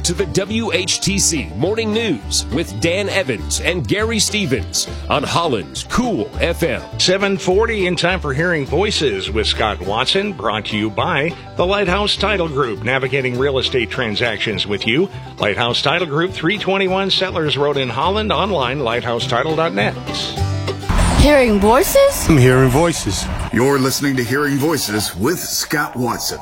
to the WHTC Morning News with Dan Evans and Gary Stevens on Holland's Cool FM. 7:40 in time for Hearing Voices with Scott Watson, brought to you by the Lighthouse Title Group, navigating real estate transactions with you. Lighthouse Title Group, 321 Settlers Road in Holland, online, lighthousetitle.net. Hearing Voices? I'm hearing voices. You're listening to Hearing Voices with Scott Watson.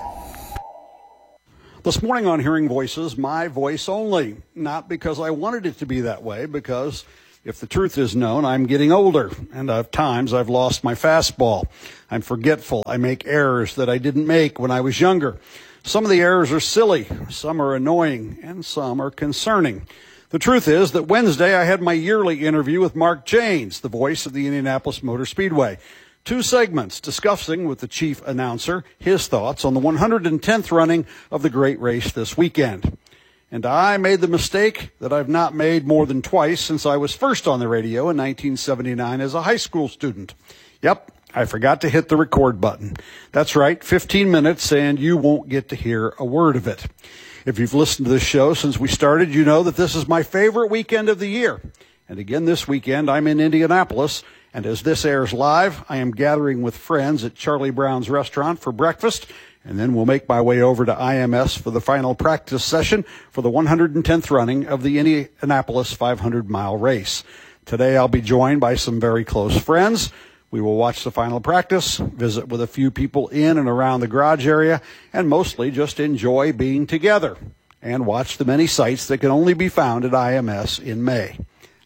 This morning on Hearing Voices, my voice only. Not because I wanted it to be that way, because if the truth is known, I'm getting older, and at times I've lost my fastball. I'm forgetful. I make errors that I didn't make when I was younger. Some of the errors are silly, some are annoying, and some are concerning. The truth is that Wednesday I had my yearly interview with Mark Jaynes, the voice of the Indianapolis Motor Speedway. 2 segments discussing with the chief announcer his thoughts on the 110th running of the great race this weekend. And I made the mistake that I've not made more than twice since I was first on the radio in 1979 as a high school student. Yep, I forgot to hit the record button. That's right, 15 minutes and you won't get to hear a word of it. If you've listened to this show since we started, you know that this is my favorite weekend of the year. And again this weekend, I'm in Indianapolis, and as this airs live, I am gathering with friends at Charlie Brown's restaurant for breakfast, and then we'll make my way over to IMS for the final practice session for the 110th running of the Indianapolis 500-mile race. Today I'll be joined by some very close friends. We will watch the final practice, visit with a few people in and around the garage area, and mostly just enjoy being together and watch the many sights that can only be found at IMS in May.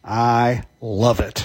I love it.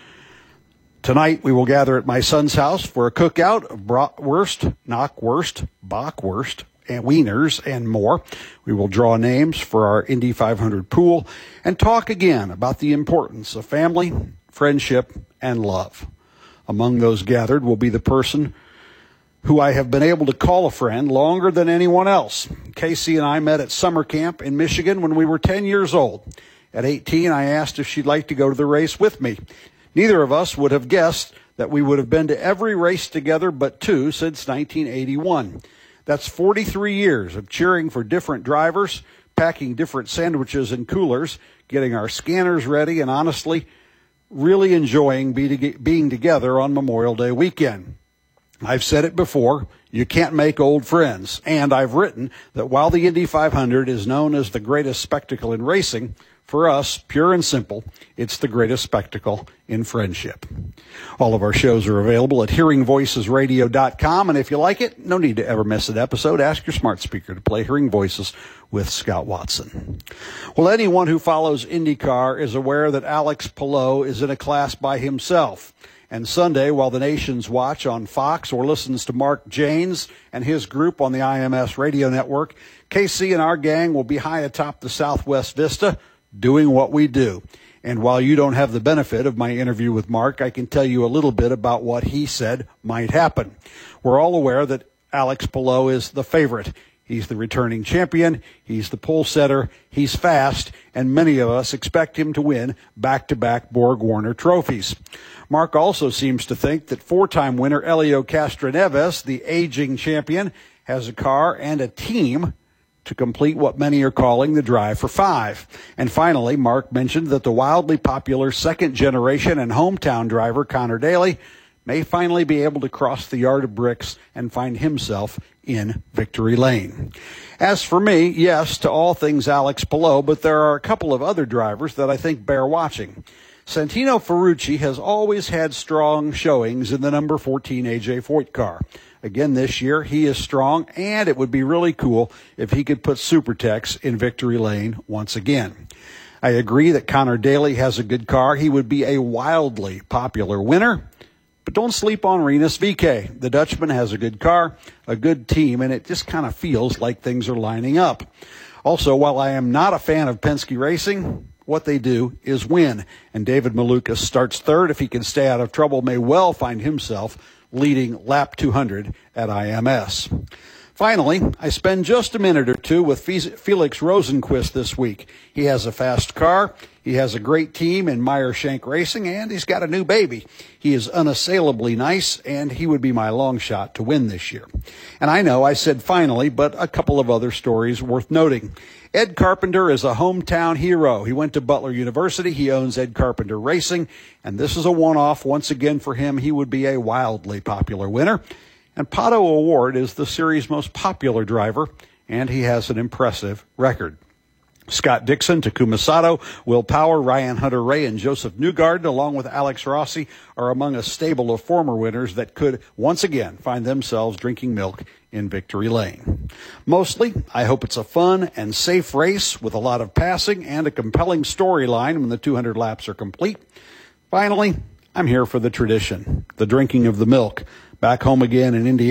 Tonight we will gather at my son's house for a cookout of bratwurst, knockwurst, bockwurst, and wieners, and more. We will draw names for our Indy 500 pool and talk again about the importance of family, friendship, and love. Among those gathered will be the person who I have been able to call a friend longer than anyone else. Casey and I met at summer camp in Michigan when we were 10 years old. At 18, I asked if she'd like to go to the race with me. Neither of us would have guessed that we would have been to every race together but 2 since 1981. That's 43 years of cheering for different drivers, packing different sandwiches and coolers, getting our scanners ready, and honestly, really enjoying being together on Memorial Day weekend. I've said it before, you can't make old friends, and I've written that while the Indy 500 is known as the greatest spectacle in racing, for us, pure and simple, it's the greatest spectacle in friendship. All of our shows are available at hearingvoicesradio.com, and if you like it, no need to ever miss an episode. Ask your smart speaker to play Hearing Voices with Scott Watson. Well, anyone who follows IndyCar is aware that Alex Palou is in a class by himself. And Sunday, while the nations watch on Fox or listens to Mark Jaynes and his group on the IMS radio network, KC and our gang will be high atop the Southwest Vista, doing what we do. And while you don't have the benefit of my interview with Mark, I can tell you a little bit about what he said might happen. We're all aware that Alex Palou is the favorite. He's the returning champion, he's the pole setter, he's fast, and many of us expect him to win back-to-back Borg-Warner trophies. Mark also seems to think that 4-time winner Helio Castroneves, the aging champion, has a car and a team to complete what many are calling the Drive for 5. And finally, Mark mentioned that the wildly popular second-generation and hometown driver Conor Daly may finally be able to cross the yard of bricks and find himself in victory lane. As for me, yes to all things Alex Palou, but there are a couple of other drivers that I think bear watching. Santino Ferrucci has always had strong showings in the number 14 AJ Foyt car. Again this year, he is strong, and it would be really cool if he could put Supertex in victory lane once again. I agree that Conor Daly has a good car. He would be a wildly popular winner. But don't sleep on Rinus VeeKay. The Dutchman has a good car, a good team, and it just kind of feels like things are lining up. Also, while I am not a fan of Penske Racing, what they do is win. And David Malukas starts third. If he can stay out of trouble, may well find himself leading lap 200 at IMS. Finally, I spend just a minute or two with Felix Rosenquist this week. He has a fast car, he has a great team in Meyer Shank Racing, and he's got a new baby. He is unassailably nice, and he would be my long shot to win this year. And I know I said finally, but a couple of other stories worth noting. Ed Carpenter is a hometown hero. He went to Butler University. He owns Ed Carpenter Racing, and this is a one-off once again for him. He would be a wildly popular winner. And Pato O'Ward is the series' most popular driver, and he has an impressive record. Scott Dixon, Takuma Sato, Will Power, Ryan Hunter-Reay, and Joseph Newgarden, along with Alex Rossi, are among a stable of former winners that could once again find themselves drinking milk in victory lane. Mostly, I hope it's a fun and safe race with a lot of passing and a compelling storyline when the 200 laps are complete. Finally, I'm here for the tradition, the drinking of the milk. Back home again in Indiana.